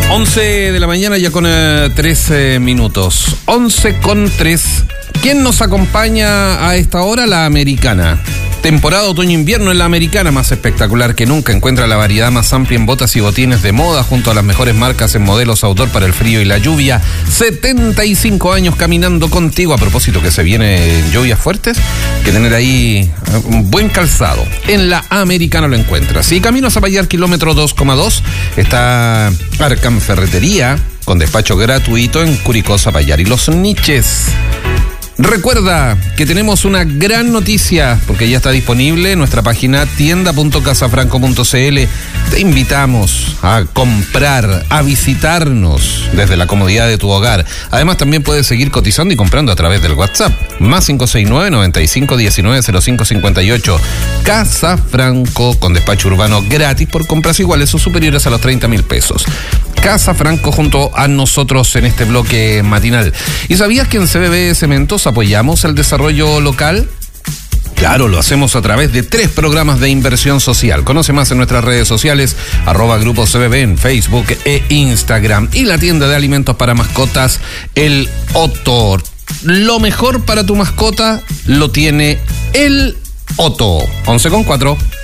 11 de la mañana ya con 13 minutos. 11:03. ¿Quién nos acompaña a esta hora? La Americana. Temporada otoño-invierno en la Americana, más espectacular que nunca. Encuentra la variedad más amplia en botas y botines de moda junto a las mejores marcas en modelos outdoor para el frío y la lluvia. 75 años caminando contigo. A propósito que se vienen lluvias fuertes, que tener ahí un buen calzado. En la Americana lo encuentras. Y camino a Zapallar, kilómetro 2,2, está Arcan Ferretería, con despacho gratuito en Curicó, Zapallar y Los Niches. Recuerda que tenemos una gran noticia, porque ya está disponible en nuestra página tienda.casafranco.cl. Te invitamos a comprar, a visitarnos desde la comodidad de tu hogar. Además, también puedes seguir cotizando y comprando a través del WhatsApp. Más 569-9519-0558. Casa Franco, con despacho urbano gratis por compras iguales o superiores a los 30.000 pesos. Casa Franco junto a nosotros en este bloque matinal. ¿Y sabías que en CBB Cementos apoyamos el desarrollo local? Claro, lo hacemos a través de 3 programas de inversión social. Conoce más en nuestras redes sociales, @Grupo CBB en Facebook e Instagram. Y la tienda de alimentos para mascotas, el Otto. Lo mejor para tu mascota lo tiene el Otto. 11:04.